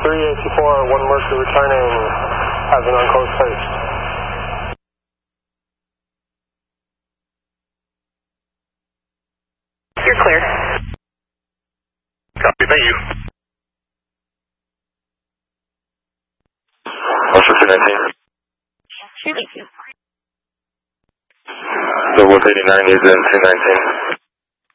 384, 1 Mercury returning, having unclosed first. You're clear. Copy, thank you. Also 219. Thank you. So 189 is in 219.